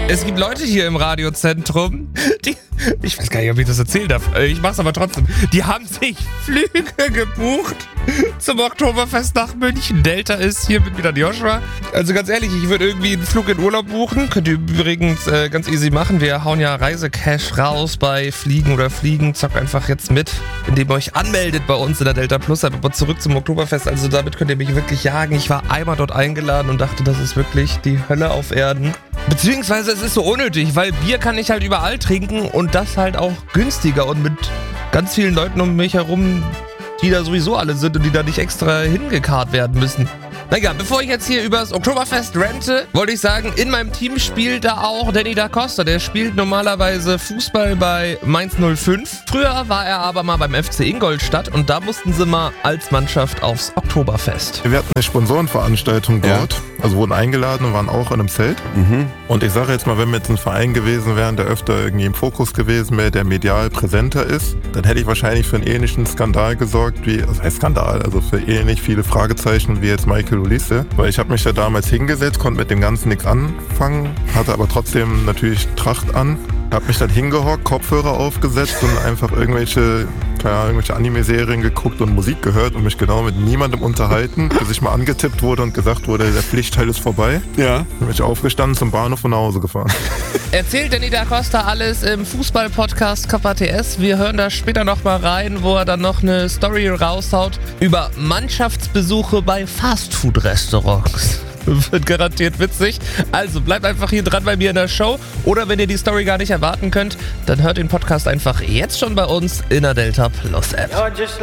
Es gibt Leute hier im Radiozentrum, die, ich weiß gar nicht, ob ich das erzählen darf, ich mach's aber trotzdem, die haben sich Flüge gebucht zum Oktoberfest nach München. Delta ist hier mit wieder Joshua. Also ganz ehrlich, ich würde irgendwie einen Flug in Urlaub buchen. Könnt ihr übrigens ganz easy machen. Wir hauen ja Reisecash raus bei Fliegen oder Fliegen. Zockt einfach jetzt mit, indem ihr euch anmeldet bei uns in der Delta Plus. Aber zurück zum Oktoberfest. Also damit könnt ihr mich wirklich jagen. Ich war einmal dort eingeladen und dachte, das ist wirklich die Hölle auf Erden. Beziehungsweise es ist so unnötig, weil Bier kann ich halt überall trinken und das halt auch günstiger und mit ganz vielen Leuten um mich herum, die da sowieso alle sind und die da nicht extra hingekarrt werden müssen. Naja, bevor ich jetzt hier übers Oktoberfest rente, wollte ich sagen, in meinem Team spielt da auch Danny da Costa. Der spielt normalerweise Fußball bei Mainz 05. Früher war er aber mal beim FC Ingolstadt und da mussten sie mal als Mannschaft aufs Oktoberfest. Wir hatten eine Sponsorenveranstaltung dort, also wurden eingeladen und waren auch in einem Zelt. Und ich sage jetzt mal, wenn wir jetzt ein Verein gewesen wären, der öfter irgendwie im Fokus gewesen wäre, der medial präsenter ist, dann hätte ich wahrscheinlich für einen ähnlichen Skandal gesorgt, wie, das heißt Skandal, also für ähnlich viele Fragezeichen wie jetzt Michael Olise. Weil ich habe mich da damals hingesetzt, konnte mit dem Ganzen nichts anfangen, hatte aber trotzdem natürlich Tracht an. Hab mich dann hingehockt, Kopfhörer aufgesetzt und einfach irgendwelche Anime-Serien geguckt und Musik gehört und mich genau mit niemandem unterhalten, bis ich mal angetippt wurde und gesagt wurde, der Pflichtteil ist vorbei. Ja. Bin ich aufgestanden, zum Bahnhof und nach Hause gefahren. Erzählt Danny da Costa alles im Fußball-Podcast KPTS. Wir hören da später nochmal rein, wo er dann noch eine Story raushaut über Mannschaftsbesuche bei Fastfood-Restaurants. Wird garantiert witzig. Also bleibt einfach hier dran bei mir in der Show. Oder wenn ihr die Story gar nicht erwarten könnt, dann hört den Podcast einfach jetzt schon bei uns in der Delta Plus App.